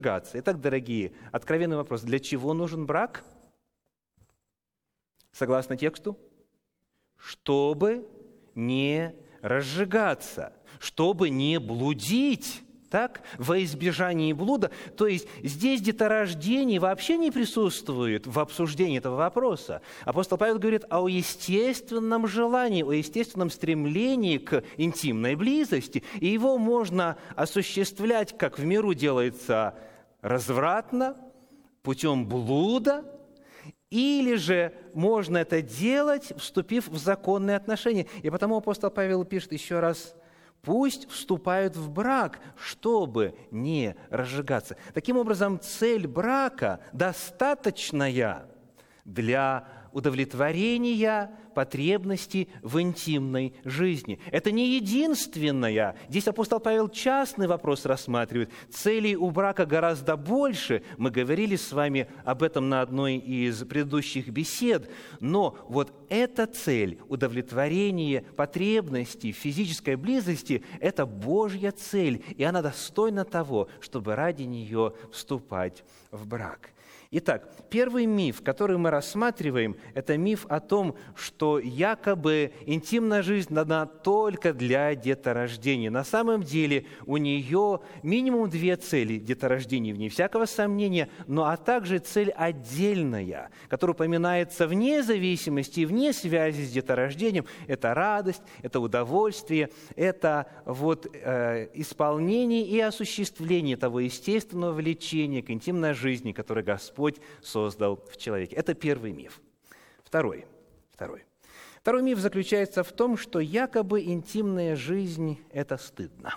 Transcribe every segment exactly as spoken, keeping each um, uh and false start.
Итак, дорогие, откровенный вопрос. Для чего нужен брак? Согласно тексту? Чтобы не разжигаться, чтобы не блудить, так, во избежание блуда. То есть здесь деторождение вообще не присутствует в обсуждении этого вопроса. Апостол Павел говорит о естественном желании, о естественном стремлении к интимной близости. И его можно осуществлять, как в миру делается, развратно, путем блуда, или же можно это делать, вступив в законные отношения. И потому апостол Павел пишет еще раз: пусть вступают в брак, чтобы не разжигаться. Таким образом, цель брака достаточная для удовлетворения потребностей в интимной жизни. Это не единственная. Здесь апостол Павел частный вопрос рассматривает. Целей у брака гораздо больше. Мы говорили с вами об этом на одной из предыдущих бесед. Но вот эта цель, удовлетворение потребностей в физической близости, это Божья цель, и она достойна того, чтобы ради нее вступать в брак. Итак, первый миф, который мы рассматриваем, это миф о том, что якобы интимная жизнь дана только для деторождения. На самом деле у нее минимум две цели деторождения, вне всякого сомнения, но а также цель отдельная, которая упоминается вне зависимости, вне связи с деторождением. Это радость, это удовольствие, это вот, э, исполнение и осуществление того естественного влечения к интимной жизни, которое Господь Господь создал в человеке. Это первый миф. Второй. Второй. Второй миф заключается в том, что якобы интимная жизнь – это стыдно.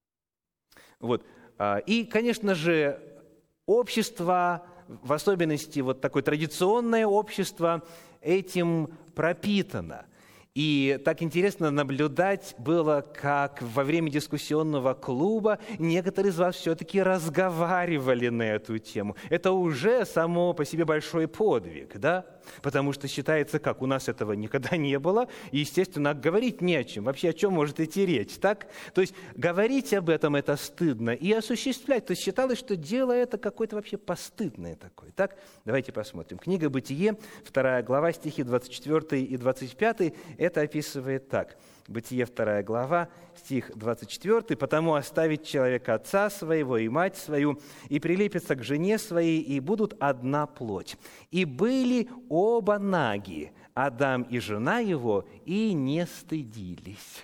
Вот. И, конечно же, общество, в особенности вот такое традиционное общество, этим пропитано. И так интересно наблюдать было, как во время дискуссионного клуба некоторые из вас все-таки разговаривали на эту тему. Это уже само по себе большой подвиг, да? Потому что считается, как у нас этого никогда не было, и, естественно, говорить не о чем. Вообще о чем может идти речь, так? То есть говорить об этом это стыдно, и осуществлять. То есть считалось, что дело это какое-то вообще постыдное такое. Так? Давайте посмотрим. Книга «Бытие», вторая глава, стихи двадцать четвёртый и двадцать пятый, это описывает так. Бытие, вторая глава, стих двадцать четвёртый. «Потому оставит человек отца своего и мать свою, и прилепится к жене своей, и будут одна плоть. И были оба наги, Адам и жена его, и не стыдились».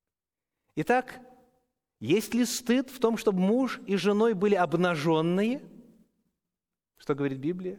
Итак, есть ли стыд в том, чтобы муж и женой были обнаженные? Что говорит Библия?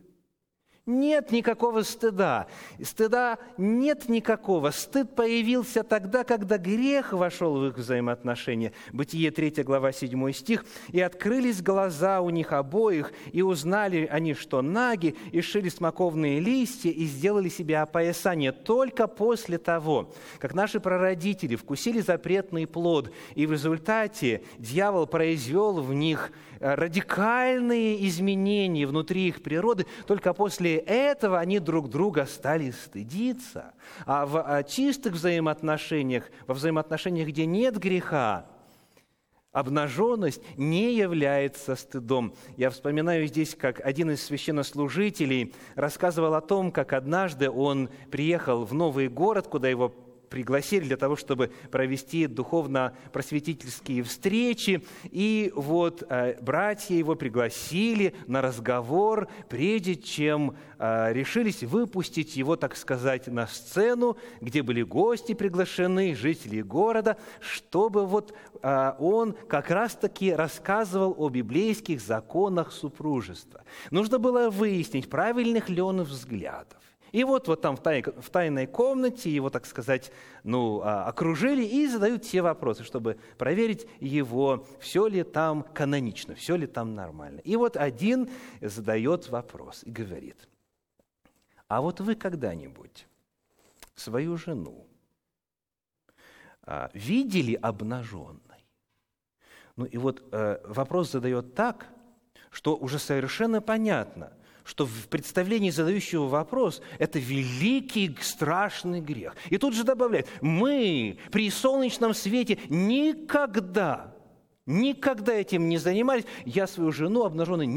Нет никакого стыда. Стыда нет никакого. Стыд появился тогда, когда грех вошел в их взаимоотношения. Бытие, третья глава, седьмой стих. «И открылись глаза у них обоих, и узнали они, что наги, и сшили смоковные листья, и сделали себе опоясание». Только после того, как наши прародители вкусили запретный плод, и в результате дьявол произвел в них радикальные изменения внутри их природы, только после этого они друг друга стали стыдиться. А в чистых взаимоотношениях, во взаимоотношениях, где нет греха, обнаженность не является стыдом. Я вспоминаю здесь, как один из священнослужителей рассказывал о том, как однажды он приехал в новый город, куда его пригласили для того, чтобы провести духовно-просветительские встречи. И вот э, братья его пригласили на разговор, прежде чем э, решились выпустить его, так сказать, на сцену, где были гости приглашены, жители города, чтобы вот э, он как раз-таки рассказывал о библейских законах супружества. Нужно было выяснить, правильных ли он взглядов. И вот, вот там в, тай, в тайной комнате его, так сказать, ну, окружили и задают все вопросы, чтобы проверить его, все ли там канонично, все ли там нормально. И вот один задает вопрос и говорит: а вот вы когда-нибудь свою жену видели обнаженной? Ну и вот вопрос задает так, что уже совершенно понятно, что в представлении задающего вопрос это великий, страшный грех. И тут же добавляет: мы при солнечном свете никогда Никогда этим не занимались. Я свою жену обнаженной